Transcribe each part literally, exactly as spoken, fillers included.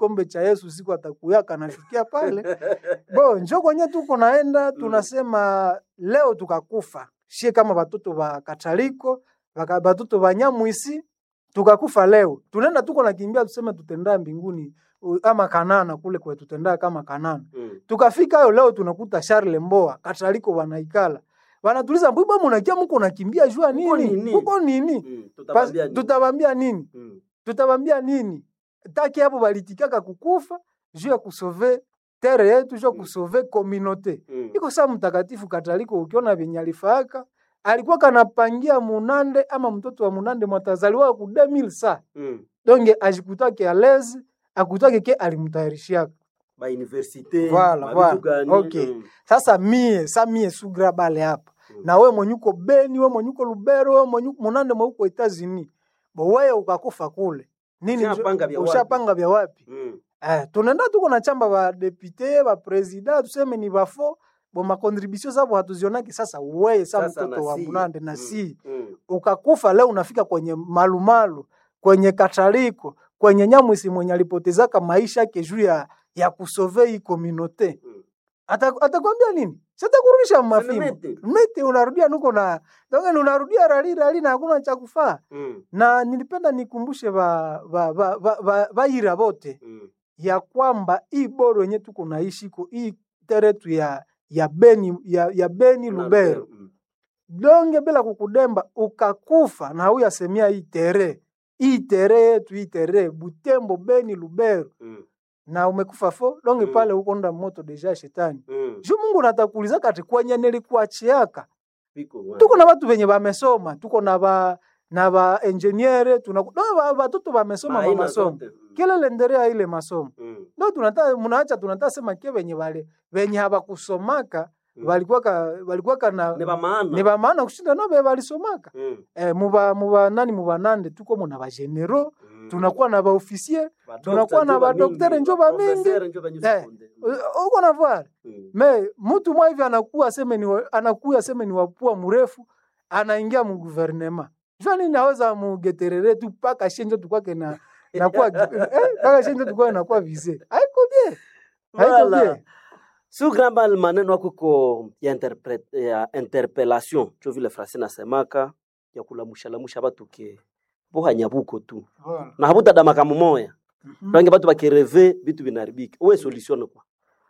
kikombe cha Yesu siku atakuyaka nashukia pale. Bo njoo kwenye tuko naenda tunasema leo tukakufa. Shie kama watoto wa Kataliko, waka watoto wa Nyamwisi tukakufa leo. Tunaenda tuko nakimbia tuseme tutenda mbinguni ama Kanana kule kwa tutenda kama Kanana. Mm. Tukafika hayo leo tunakuta Charles Mboa, Kataliko wanaikala. Wanatuliza mbona mnakia mko nakimbia jua nini? Uko nini? Mm. Tutabambia nini? Tutabambia nini? Mm. Tutabambia nini? Taki hapo balitikaka kukufa juu ya kusove terre yetu, juu ya kusove communauté. Mm. Iko saa mtakatifu Kataliko ukiona vinyalifaka alikuwa kanapangia Munande ama mtoto wa Munande mwatazaliwa ku deux mille sa. Mm. Donge ajikutake alezi, akutake ke alimtayarishia ba universite. Voilà, voilà. Okay. Mm. Sasa mie, sa mie sugra bale hapa. Mm. Na we mwenyuko Beni, we mwenyuko Lubero, we mwenyuko Munande mweuko Etats-Unis. Bo wewe ukakufa kule. Nini ushapanga vya wapi? Mm. Eh, tunaenda tuko na chamba ba député, ba président, tuseme ni bafo. Bo ma contribution zabo hatuzionaki sasa wewe sa mtoto wa Munande na si. Mm. Mm. Ukakufa leo unafika kwenye malumalu, kwenye Kataliko, kwenye Nyamwisi mwenye alipotezaka maisha yake juu ya ya kusove hii communauté. Mm. Ata atakwambia nini? Sasa kurudisha mafimbo. Mete unarudia nuko na donge unarudia rali rali na hakuna cha kufaa. Mm. Na nilipenda nikumbushe ba ba ba ba, ba, ba ira bote. Mm. Ya kwamba hii boro yenyewe tuko naishi ko hii teretu ya ya Beni ya, ya Beni Lubero. Mm. Donge bila kukudemba ukakufa na huyu asemia hii tere. Hii tere yetu hii tere Butembo Beni Lubero. Mm. Na umekufa fo donge mm. pale uko nda moto deja shetani. Mm. Juu Mungu natakuuliza kati kwenye nilikuachiaka. Tuko na watu wenye wamesoma, tuko na ba na ba engineer, tuna no watoto wamesoma ba masomo. Kile lendelea ile masomo. Mm. Ndio tunataka mnaacha tunataka sema kile wenye wale wenye hawakusomaka mm. walikuwa ka, walikuwa kana ne ba maana ne ba maana kushinda no be walisomaka. Mm. Eh muba muba nani muba nande tuko muna ba general, mm. tunakuwa na ba officier, tunakuwa na ba docteur njoba mingi. Eh, uko na voir. Mm. Me mtu mwa hivi anakuwa aseme ni anakuwa aseme ni wapua mrefu, anaingia mu gouvernement. Jani naweza mugeterere tu paka shenjo tukwake na na kwa eh paka shenjo tukwa na kwa vise. Haiko bien. Haiko bien. Su gramba maneno yako ya interpret ya interpellation. Tu vile français na semaka ya kulamusha lamusha watu ke boha nyabuko tu. Voilà. Na habuta dama kama moya. Mm-hmm. Rangi watu bakireve vitu vinaribika. Wewe solution kwa?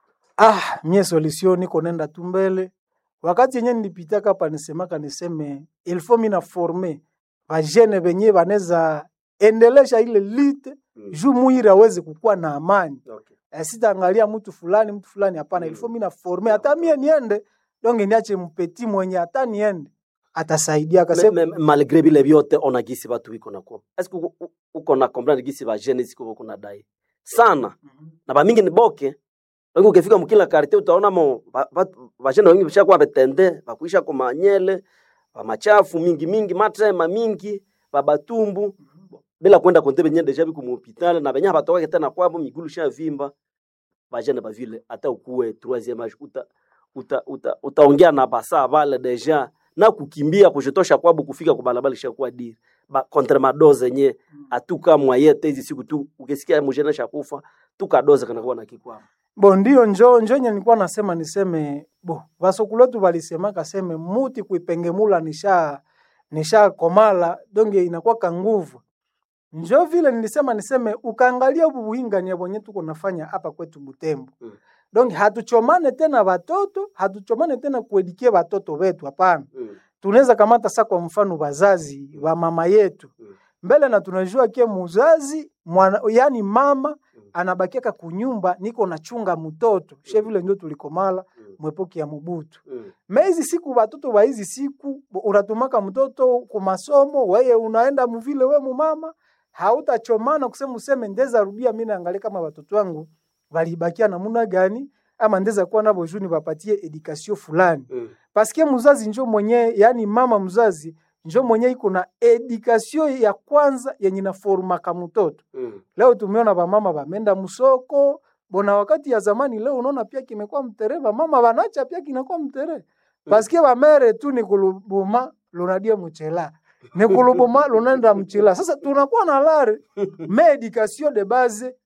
Ah, mie solution niko nenda tu mbele. Wakati yenyewe nilipitaka hapa nisemaka niseme il faut mina former ba jeune benye baneza endelesha ile lite mm. juu muira aweze kukua na amani. Okay. Eh, sitaangalia mtu fulani mtu fulani hapana mm. il faut mina former hata mie niende donge niache mpeti mwenye hata niende atasaidia akasema malgré bile vyote onagisi watu wiko na kwa. Est-ce que uko na comprendre gisi ba jeune siko kuna dai sana mm-hmm. na ba mingi ni boke. Wengi ukifika mkila quartier utaona mo vajana wengi bishakuwa betende bakuisha kwa manyele ba machafu mingi mingi matema mingi babatumbu bila kwenda kontebe nyende jabi ku hospital na benya batoka tena kwabo migulu sha vimba vajana ba vile hata ukuwe troisième âge uta uta uta utaongea na basa vale deja na kukimbia kujitosha kwabo kufika kwa balabala shakuwa dir ba contre madoze yenye atuka mwayete hizi siku tu ukisikia mjana shakufa tukadoze kana kuwa na kikwamo. Bo ndio njoo njoo nilikuwa nasema niseme bo vasokuletu walisema kaseme muti kuipengemula nisha nisha komala donge inakuwa ka nguvu. Njoo vile nilisema niseme ukaangalia ubuhinga ni abonye tuko nafanya hapa kwetu Butembo. Mm. Donge hatuchomane tena watoto, hatuchomane tena kuedikie watoto wetu hapana. Mm. Tunaweza kamata sasa kwa mfano wazazi wa mama yetu. Mm. Mbele na tunajua kia muzazi mwana, yani mama anabakiaka kunyumba niko nachunga mtoto. Mm. She vile ndio tulikomala mm. mwepoki ya Mobutu. Mm. Mezi siku watoto wa hizi siku unatumaka mtoto kwa masomo, wewe unaenda mvile wewe mama, hautachomana kusema useme ndeza rudia mimi naangalia kama watoto wangu walibakia namna gani ama ndeza kuwa nabo juni wapatie education fulani. Mm. Paske mzazi njoo mwenyewe, yani mama mzazi njoo mwenyewe iko na education ya kwanza yenye na forma kama mtoto. Mm. Leo tumeona ba mama bamenda msoko, bona wakati ya zamani leo unaona pia kimekuwa mtereva, mama wanacha pia kinakuwa mtere. Paske ba mere tu ni kulubuma lunadia mchela. Ni kulubuma lunenda mchela. Sasa tunakuwa na lare me education de base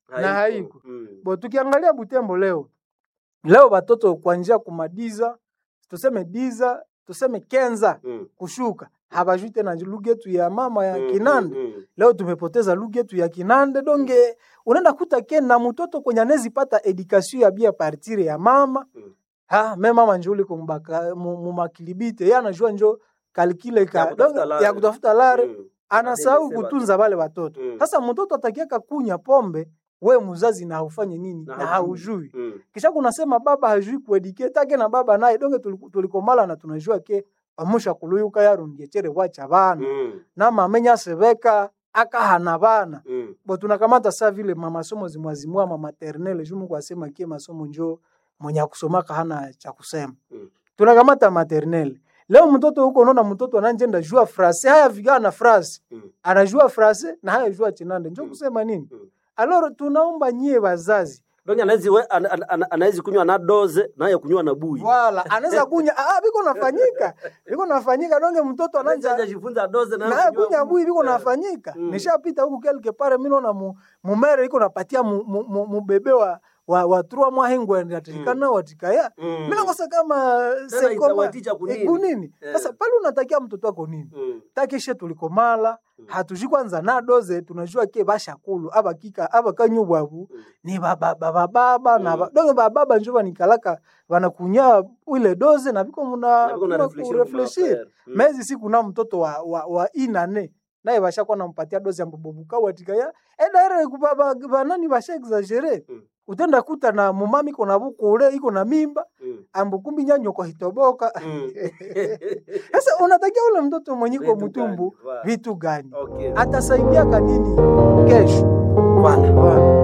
na haiko. Mm. Bo tukiangalia Butembo leo. Leo watoto kuanzia kumadiza, tuseme diza, tuseme kenza mm. kushuka. Habajui tena lugha yetu ya mama ya mm, Kinande. Mm, mm. Leo tumepoteza lugha yetu ya Kinande. Donge unaenda kuta kena mtoto kwenye anezi pata education ya bia partir ya mama. Mm. Ha, me mama njoo liko mbaka mumakilibite. Yeye anajua njoo kalikile ka ya donge ya kutafuta lare. Mm. Anasahau kutunza wale watoto. Sasa mm. mtoto atakiaka kunya pombe, we mzazi na ufanye nini? Na, na haujui. Mm. Kisha kunasema baba hajui kuedicate take na baba naye donge tulikomala na tunajua ke amusha kuluyuka yarungechere wacha bana. Mm. Na mamenya sebeka aka hana bana. Mm. Bo tunakamata saa vile mama somo zimwazimua mama maternelle jumu kwa sema kie masomo njoo mwenye kusomaka hana cha kusema. Mm. Tunakamata maternelle. Leo mtoto huko unaona mtoto ananjenda jua frase haya vigana frase. Mm. Anajua frase na haya jua Kinande. Njoo kusema nini? Mm. Alors tunaomba nyie wazazi. Donge anawezi anawezi kunywa na doze naye kunywa na bui. Wala anaweza kunywa ah biko nafanyika. Biko nafanyika donge mtoto ananja anajifunza doze na na kunywa bui biko nafanyika. Mm. Nishapita huko quelque part mimi naona mu, mumere iko napatia mu, mu, mu bebe wa wa watrua mwahengo ndatikana mm. watikaya. Mm. Mimi nakosa kama sekoma kunini. Sasa pale unatakia mtoto wako nini? Mm. Takishe tulikomala mm. hatuji kwanza na doze tunajua ke basha kulu aba kika aba kanyu babu mm. ni baba baba baba mm. na ba, donge baba baba njoo nikalaka wanakunya ile doze na biko muna refleshir. Mm. Mezi siku na mtoto wa wa, wa inane naye basha kwa nampatia doze ya mbobuka watikaya enda ere kubaba banani basha exaggerer. Mm. Utenda kuta na mumami kona buko ule iko na mimba mm. ambukumbi nyanyo kwa hitoboka. Mm. Sasa unatakia ule mtoto mwenyiko mtumbu vitu gani? Okay. Atasaidia kanini kesho? Bwana.